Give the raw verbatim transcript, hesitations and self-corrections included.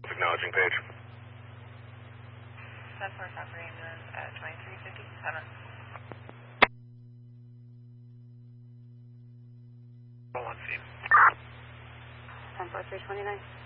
Acknowledging page. ten four South for ambulance at twenty-three fifty-seven. Roll on scene. ten four three twenty-nine.